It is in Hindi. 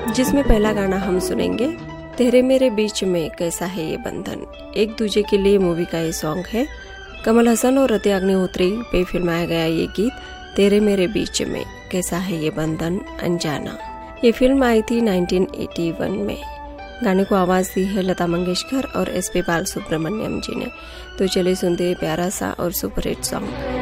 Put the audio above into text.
जिसमें पहला गाना हम सुनेंगे तेरे मेरे बीच में कैसा है ये बंधन। एक दूजे के लिए मूवी का ये सॉन्ग है। कमल हसन और रति अग्निहोत्री पे फिल्माया गया ये गीत तेरे मेरे बीच में कैसा है ये बंधन अनजाना। ये फिल्म आई थी 1981 में। गाने को आवाज दी है लता मंगेशकर और एसपी बालसुब्रमण्यम जी ने। तो चलिए सुनते हैं प्यारा सा और सुपरहिट सॉन्ग।